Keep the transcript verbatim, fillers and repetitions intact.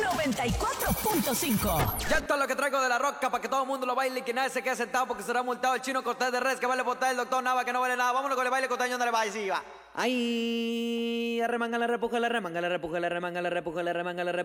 noventa y cuatro punto cinco. Ya esto es lo que traigo de la roca para que todo el mundo lo baile y que nadie se quede sentado porque será multado el chino Cortés de Res que vale botar el doctor Nava que no vale nada. Vámonos con el baile costeño, no le va y sí va. Ay, arremanga la repuja, la remanga la repuja, la remanga la repuja, la remanga la repuja.